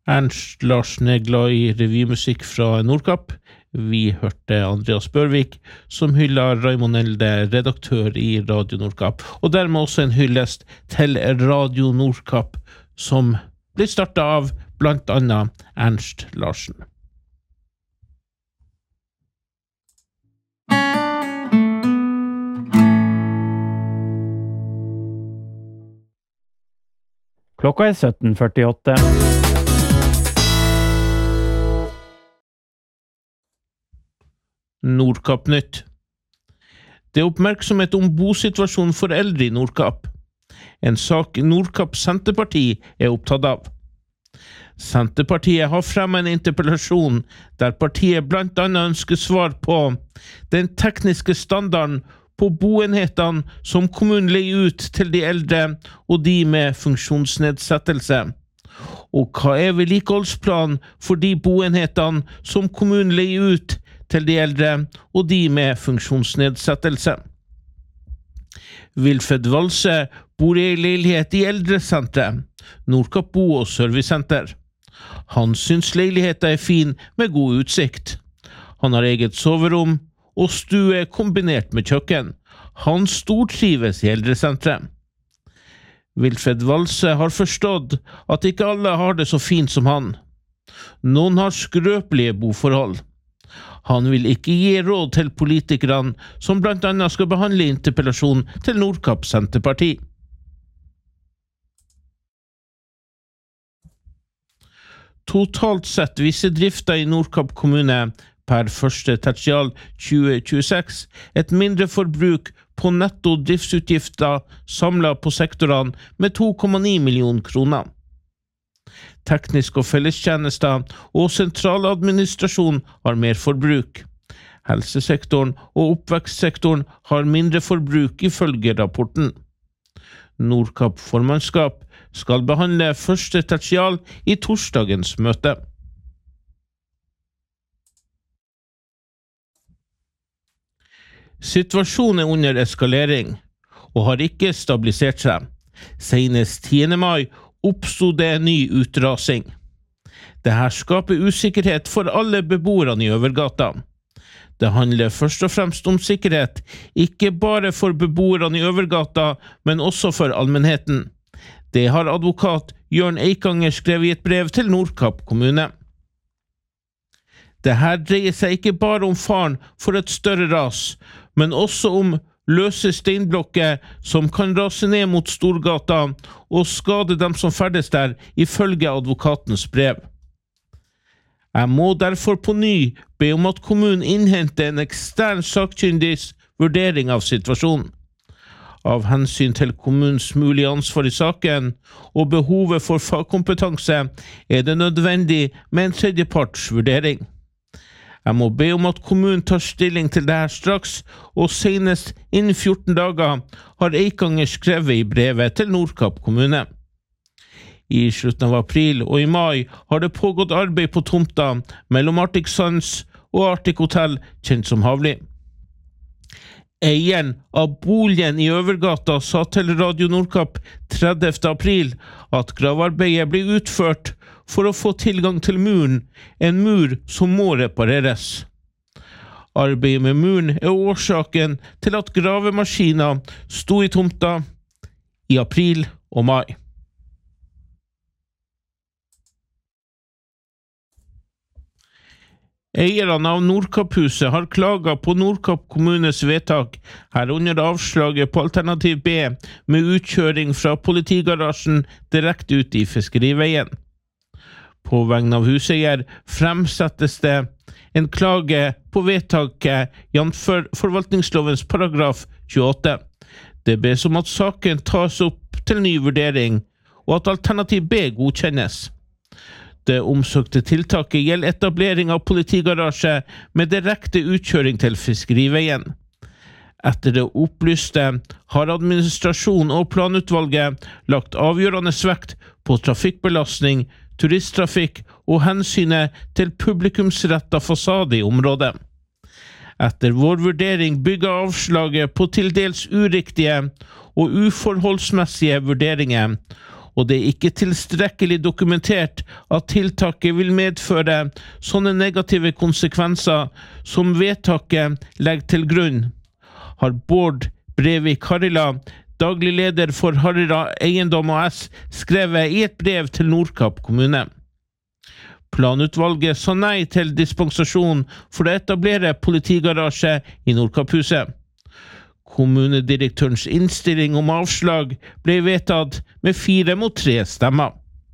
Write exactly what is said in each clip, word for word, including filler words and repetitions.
Ernst Larsen er glad i revymusikk fra Nordkapp. Vi hørte Andreas Børvik, som hyllet Raimond Elde, redaktør i Radio Nordkapp, og dermed også en hyllest til Radio Nordkapp, som ble startet av blant annet Ernst Larsen. Klokka er sytten førtiåtte. Nordkapp Nytt. Det er oppmerksomhet om bosituasjonen for eldre i Nordkapp. En sak Nordkapp Senterparti er opptatt av. Senterpartiet har fremmet en interpellasjon der partiet blant annet ønsker svar på den tekniske standarden på boenhetene som kommunen leier ut til de eldre og de med funksjonsnedsettelse. Og hva er vedlikeholdsplanen for de boenhetene som kommunen leier ut til de eldre og de med funksjonsnedsettelse? Wilfred Valse bor i en leilighet i eldresentret, Nordkapp Bo- og Servicesenter. Han synes leiligheten er fin med god utsikt. Han har eget soverom og stue kombinert med kjøkken. Han stortrives i eldresentret. Wilfred Valse har forstått at ikke alle har det så fint som han. Noen har skrøpelige boforhold. Han vil ikke gi råd til politikerne som blant annet skal behandle interpellasjon til Nordkapp Senterparti. Totalt sett viser drifta i Nordkapp kommune per første tertial tjue tjueseks et mindre forbruk på netto driftsutgifter samlet på sektorene med to komma ni millioner kroner. Teknisk og fellestjenester og sentraladministrasjon har mer forbruk. Helsesektoren og oppvekstsektoren har mindre forbruk ifølge rapporten. Nordkapp formannskap skal behandle første tertial i torsdagens møte. Situasjonen er under eskalering og har ikke stabilisert seg. Senest tiende mai oppstod det en ny utrasing. Dette skaper usikkerhet for alle beboerne i Øvergata. Det handler først og fremst om sikkerhet, ikke bare for beboerne i Øvergata, men også for allmennheten. Det har advokat Jørn Eikanger skrevet i et brev til Nordkapp kommune. Dette dreier seg ikke bare om faren for et større ras, men også om løse steinblokker som kan rase ned mot Storgata og skade dem som ferdes der, ifølge advokatens brev. Jeg må derfor på ny be om at kommunen innhenter en ekstern sakkyndigs vurdering av situasjonen. Av hensyn til kommunens mulige ansvar i saken og behovet for fagkompetanse er det nødvendig med en tredjeparts vurdering. Jeg må be om at kommunen tar stilling til dette straks, og senest innen fjorten dager har Eikanger skrevet i brevet til Nordkapp kommune. I slutten av april og i mai har det pågått arbeid på tomta mellom Arctic Suns og Arctic Hotel, kjent som Havli. Eieren av boligen i Øvergata sa til Radio Nordkapp tredivte april at gravarbeidet blir utført for å få tilgang til muren, en mur som må repareres. Arbeidet med muren er årsaken til at gravemaskiner sto i tomta i april og mai. Eierne av Nordkapphuset har klaget på Nordkapp kommunes vedtak, herunder avslaget på alternativ B med utkjøring fra politigarasjen direkte ut i fiskeriveien. På vegne av huseier fremsettes det en klage på vedtaket jf. Forvaltningslovens paragraf tjueåtte. Det bes om at saken tas opp til ny vurdering, og at alternativ B godkjennes. Det omsøkte tiltaket gjelder etablering av politigarasje med direkte utkjøring til fiskeriveien. Etter det opplyste har administrasjon og planutvalget lagt avgjørende vekt på trafikkbelastning, turisttrafikk og hensynet til publikumsrettet fasade i området. Etter vår vurdering bygger avslaget på til dels uriktige og uforholdsmessige vurderinger, og det er ikke tilstrekkelig dokumentert at tiltaket vil medføre sånne negative konsekvenser som vedtaket legger til grunn, har Bård Brevik Harila, daglig leder for Harila Eiendom A S, skrevet i et brev til Nordkapp kommune. Planutvalget sa nei til dispensasjon for å etablere politigarasje i Nordkapphuset. Kommunedirektørens innstilling om avslag ble vedtatt med fire mot tre stemmer.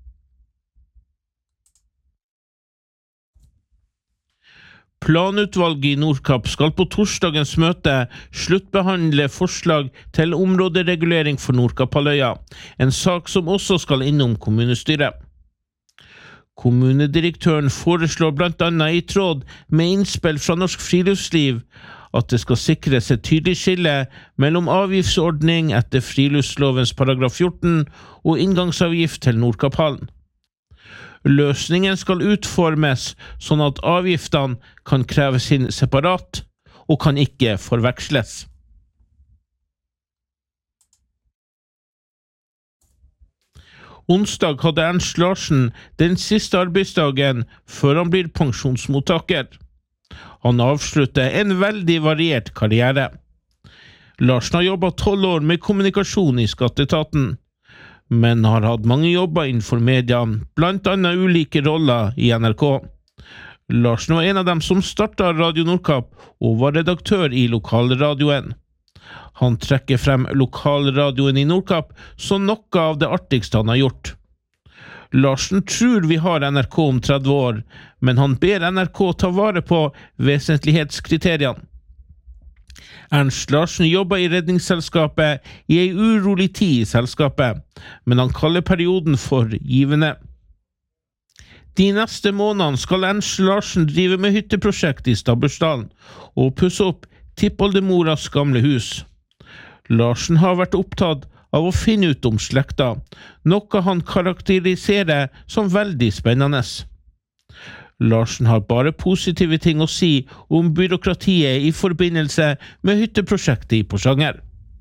Planutvalget i Nordkapp skal på torsdagens møte sluttbehandle forslag til områderegulering for Nordkapphalvøya, en sak som også skal innom kommunestyret. Kommunedirektøren foreslår blant annet i tråd med innspill fra Norsk Friluftsliv at det skal sikres et tydelig skille mellom avgiftsordning etter friluftslovens paragraf fjorten og inngangsavgift til Nordkapphallen. Løsningen skal utformes sånn at avgiftene kan kreves inn separat og kan ikke forveksles. Onsdag hadde Ernst Larsen den siste arbeidsdagen før han blir pensjonsmottaker. Han avslutter en veldig variert karriere. Larsen har jobbet tolv år med kommunikasjon i Skatteetaten, men har hatt mange jobber innenfor media, blant annet ulike roller i N R K. Larsen var en av dem som startet Radio Nordkapp og var redaktør i lokalradioen. Han trekker frem lokalradioen i Nordkapp som noe av det artigste han har gjort. Larsen tror vi har N R K om tretti år, men han ber N R K ta vare på vesentlighetskriteriene. Ernst Larsen jobber i redningsselskapet i en urolig tid i selskapet, men han kaller perioden for givende. De neste månedene skal Ernst Larsen drive med hytteprosjekt i Stabbursdalen og pusse opp tippoldemoras gamle hus. Larsen har vært opptatt av å finne ut om slekta, noe han karakteriserer som veldig spennende. Larsen har bare positive ting å si om byråkratiet i forbindelse med hytteprosjektet i Porsanger.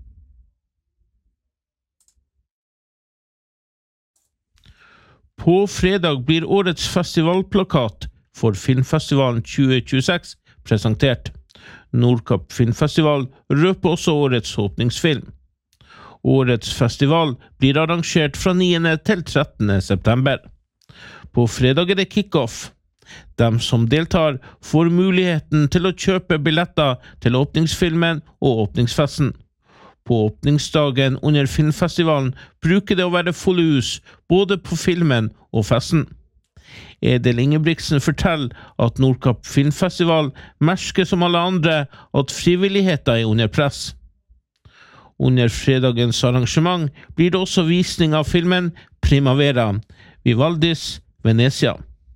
På fredag blir årets festivalplakat for Filmfestivalen tjue tjueseks presentert. Nordkapp Filmfestival røper også årets åpningsfilm. Årets festival blir arrangert fra niende til trettende september. På fredag er det kick-off. De som deltar får muligheten til å kjøpe billetter til åpningsfilmen og åpningsfesten. På åpningsdagen under filmfestivalen bruker det å være fulle hus, både på filmen og festen. Edel Ingebrigtsen forteller at Nordkapp Filmfestival merker som alle andre at frivilligheten er under press. Under fredagens arrangement blir det også visning av filmen Primavera, Vivaldis, Venezia.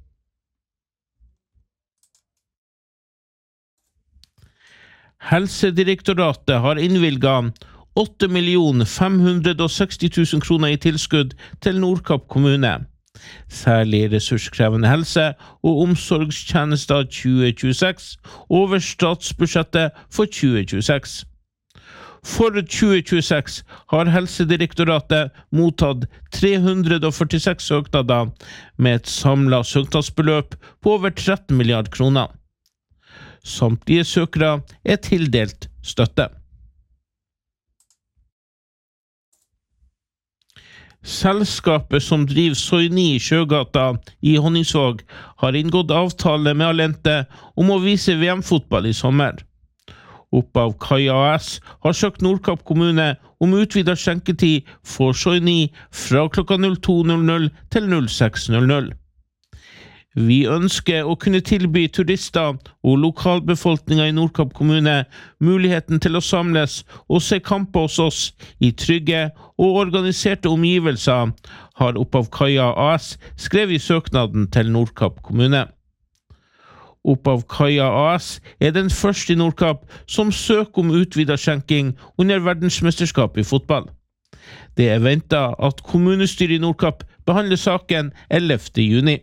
Helsedirektoratet har innvilget åtte millioner fem hundre og seksti tusen kroner i tilskudd til Nordkapp kommune. Særlig ressurskrevende helse- og omsorgstjenester tjue tjueseks over statsbudsjettet for tjue tjueseks. For tjue tjueseks har Helsedirektoratet mottatt tre hundre og førtiseks søknader med et samlet søknadsbeløp på over tretten milliarder kroner. Samtlige søkere er tildelt støtte. Selskapet som driver Soini i Sjøgata i Honningsvåg har inngått avtale med Alente om å vise V M-fotball i sommer. Oppav Kaja A S har søkt Nordkapp kommune om utvidet skjenketid for Soini fra klokka null to null null til null seks null null. Vi ønsker å kunne tilby turister og lokalbefolkningen i Nordkapp kommune muligheten til å samles og se kamper hos oss i trygge og organiserte omgivelser, har Oppav Kaja A S skrevet i søknaden til Nordkapp kommune. Oppav Kaja A S er den første i Nordkapp som søker om utvidet skjenking under verdensmesterskapet i fotball. Det er ventet at kommunestyret i Nordkapp behandler saken ellevte juni.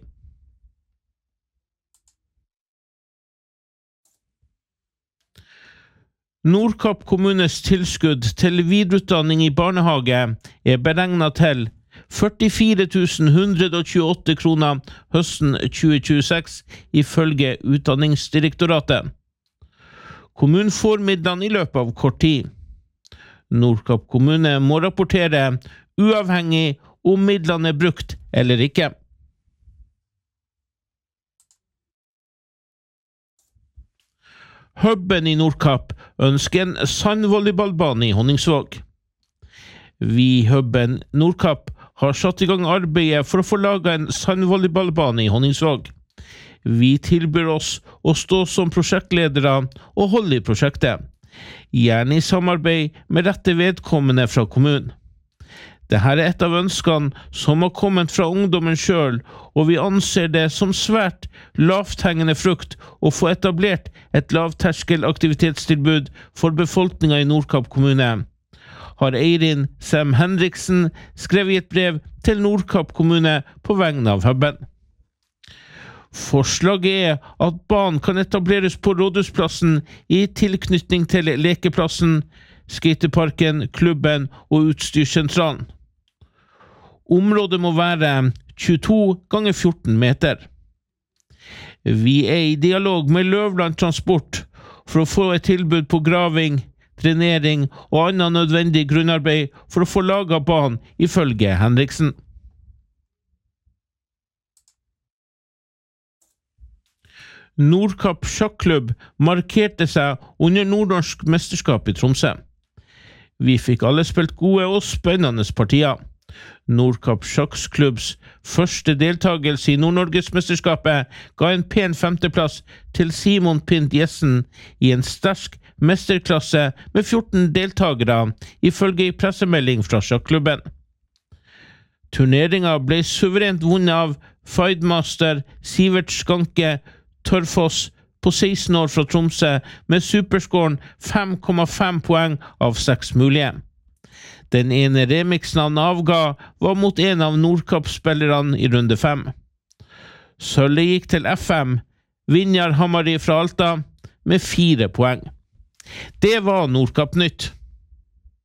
Nordkapp kommunes tilskudd til videreutdanning i barnehage er beregnet til førtifire tusen one hundred tjueåtte kroner høsten tjue tjueseks, ifølge Utdanningsdirektoratet. Kommunen får midlene i løpet av kort tid. Nordkapp kommune må rapportere uavhengig om midlene er brukt eller ikke. Hubben i Nordkapp ønsker en sandvolleyballbane i Honningsvåg. Vi Hubben Nordkapp har satt i gang arbeidet for å få laget en sandvolleyballbane i Honningsvåg. Vi tilbyr oss å stå som prosjektledere og holde i prosjektet, gjerne i samarbeid med rette vedkommende fra kommunen. Dette er et av ønskene som har kommet fra ungdommen selv, og vi anser det som svært lavthengende frukt å få etablert et lavterskelaktivitetstilbud for befolkningen i Nordkapp kommune, har Eirin Sem Henriksen skrevet i et brev til Nordkapp kommune på vegne av Hubben. Forslaget er at banen kan etableres på Rådhusplassen i tilknytning til lekeplassen, skateparken, klubben og utstyrssentralen. Området må være tjueto ganger fjorten meter. Vi er i dialog med Løvland Transport for å få et tilbud på graving, drenering og annet nødvendig grunnarbeid for å få laget banen, ifølge Henriksen. Nordkapp sjakklubb markerte seg under nordnorsk mesterskap i Tromsø. Vi fikk alle spilt gode og spennende partier. Nordkapp sjakklubbs første deltagelse i Nord-Norgesmesterskapet ga en pen femteplass til Simon Pint Jessen i en sterk mesterklasse med fjorten deltagere, ifølge pressemelding fra sjakklubben. Turneringen ble suverent vunnet av Fidemaster Sivert Skanke Tørfoss på seksten år fra Tromsø med superscoren fem komma fem poeng av seks mulige. Den ene remixen han avga var mot en av Nordkapp-spillerne i runde fem. Sølvet gikk til F M, Vinjar Hamari fra Alta, med fire poeng. Det var Nordkapp Nytt.